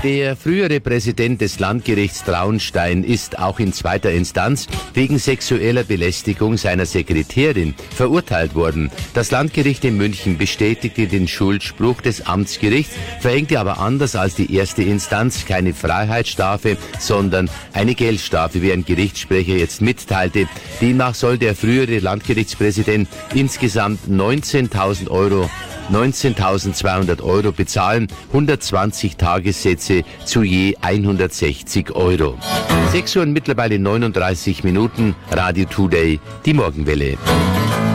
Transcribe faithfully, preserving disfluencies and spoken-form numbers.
Der frühere Präsident des Landgerichts Traunstein ist auch in zweiter Instanz wegen sexueller Belästigung seiner Sekretärin verurteilt worden. Das Landgericht in München bestätigte den Schuldspruch des Amtsgerichts, verhängte aber anders als die erste Instanz keine Freiheitsstrafe, sondern eine Geldstrafe, wie ein Gerichtssprecher jetzt mitteilte. Demnach soll der frühere Landgerichtspräsident insgesamt neunzehntausend Euro neunzehntausendzweihundert Euro bezahlen, hundertzwanzig Tagessätze zu je hundertsechzig Euro. sechs Uhr und mittlerweile neununddreißig Minuten, Radio Today, die Morgenwelle.